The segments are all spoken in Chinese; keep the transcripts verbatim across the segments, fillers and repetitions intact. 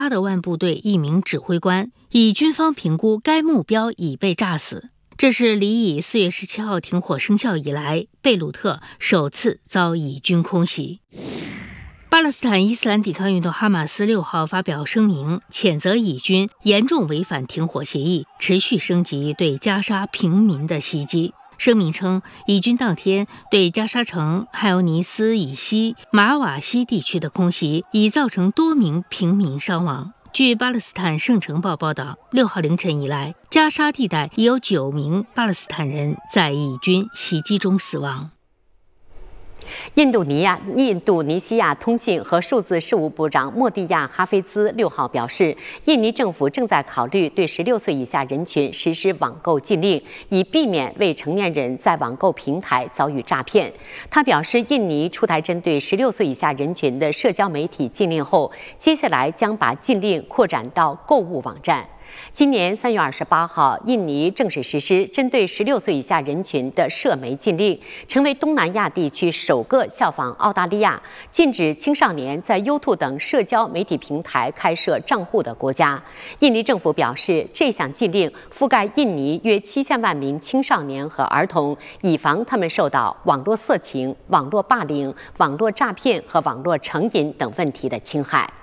阿德万部队一名指挥官，以军方评估该目标已被炸死。这是离以四月十七号停火生效以来，贝鲁特首次遭以军空袭。巴勒斯坦伊斯兰抵抗运动哈马斯六号发表声明，谴责以军严重违反停火协议，持续升级对加沙平民的袭击。声明称，以军当天对加沙城汉尤尼斯以西马瓦西地区的空袭，已造成多名平民伤亡。据巴勒斯坦圣城报报道，六号凌晨以来，加沙地带已有九名巴勒斯坦人在以军袭击中死亡。 印度尼亚、印度尼西亚通信和数字事务部长莫蒂亚·哈菲兹六号表示，印尼政府正在考虑对十六岁以下人群实施网购禁令，以避免未成年人在网购平台遭遇诈骗。他表示，印尼出台针对十六岁以下人群的社交媒体禁令后，接下来将把禁令扩展到购物网站。今年三月二十八号，印尼正式实施针对十六岁以下人群的社媒禁令，成为东南亚地区首个效仿澳大利亚禁止青少年在 YouTube 等社交媒体平台开设账户的国家。印尼政府表示，这项禁令覆盖印尼约七千万名青少年和儿童，以防他们受到网络色情、网络霸凌、网络诈骗和网络成瘾等问题的侵害。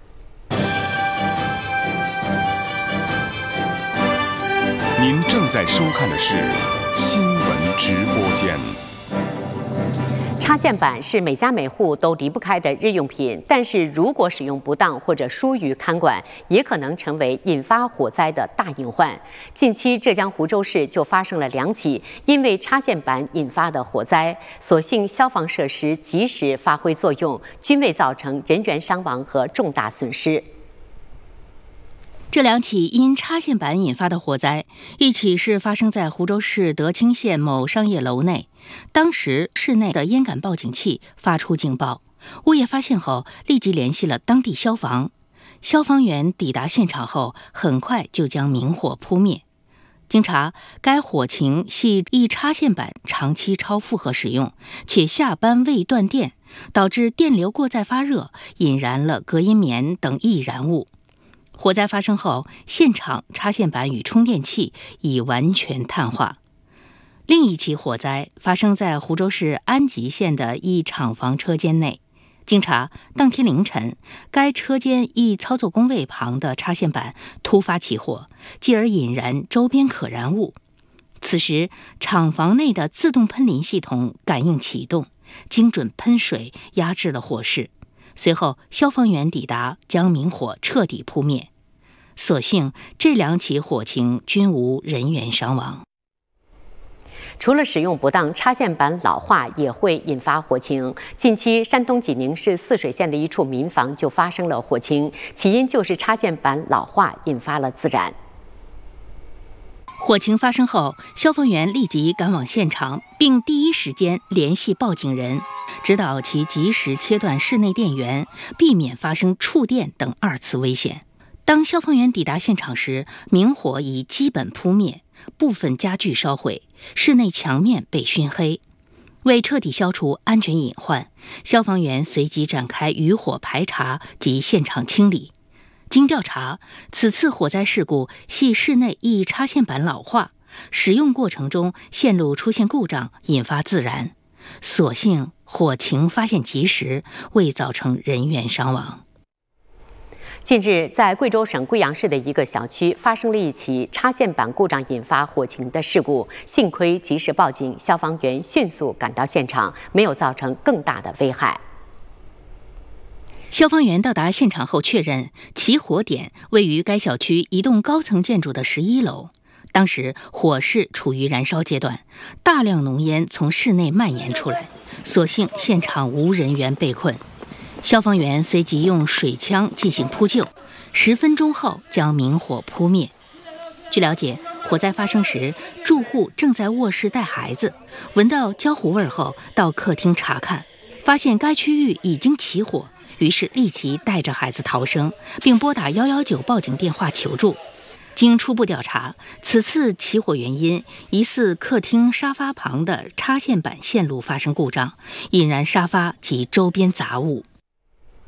您正在收看的是新闻直播间。 插线板是每家每户都离不开的日用品，但是如果使用不当或者疏于看管，也可能成为引发火灾的大隐患。近期，浙江湖州市就发生了两起因为插线板引发的火灾，所幸消防设施及时发挥作用，均未造成人员伤亡和重大损失。 这两起因插线板引发的火灾，一起是发生在湖州市德清县某商业楼内，当时室内的烟感报警器发出警报，物业发现后立即联系了当地消防，消防员抵达现场后，很快就将明火扑灭。经查，该火情系一插线板长期超负荷使用，且下班未断电，导致电流过载发热，引燃了隔音棉等易燃物。火灾发生后，现场插线板与充电器已完全碳化。另一起火灾发生在湖州市安吉县的一厂房车间内。经查，当天凌晨，该车间一操作工位旁的插线板突发起火，继而引燃周边可燃物。此时，厂房内的自动喷淋系统感应启动，精准喷水压制了火势。随后，消防员抵达，将明火彻底扑灭。所幸，这两起火情均无人员伤亡。 除了使用不当，插线板老化也会引发火情。近期，山东济宁市泗水县的一处民房就发生了火情，起因就是插线板老化引发了自燃。 火情发生后，消防员立即赶往现场，并第一时间联系报警人，指导其及时切断室内电源，避免发生触电等二次危险。当消防员抵达现场时，明火已基本扑灭，部分家具烧毁，室内墙面被熏黑。为彻底消除安全隐患，消防员随即展开余火排查及现场清理。经调查，此次火灾事故系室内一插线板老化，使用过程中线路出现故障，引发自燃。所幸火情发现及时，未造成人员伤亡。 近日，在贵州省贵阳市的一个小区发生了一起插线板故障引发火情的事故，幸亏及时报警，消防员迅速赶到现场，没有造成更大的危害。 消防员到达现场后确认，起火点位于该小区一栋高层建筑的十一楼。当时火势处于燃烧阶段，大量浓烟从室内蔓延出来，所幸现场无人员被困。消防员随即用水枪进行扑救，十分钟后将明火扑灭。据了解，火灾发生时，住户正在卧室带孩子，闻到焦糊味后到客厅查看，发现该区域已经起火，于是立即带着孩子逃生，并拨打一一九报警电话求助。经初步调查，此次起火原因疑似客厅沙发旁的插线板线路发生故障，引燃沙发及周边杂物。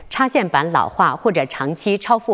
插线板老化或者长期超负